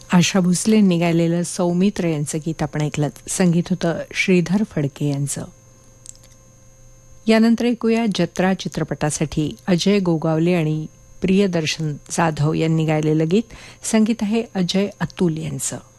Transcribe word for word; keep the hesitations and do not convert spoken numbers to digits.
आशा भोसले यांनी गायलेलं सौमित्र यांचं गीत आपण ऐकलं. संगीत होतं श्रीधर फडके यांचं. यानंतर ऐकूया जत्रा चित्रपटासाठी अजय गोगावले आणि प्रियदर्शन जाधव यांनी गायलेलं गीत. संगीत आहे अजय अतुल यांचं.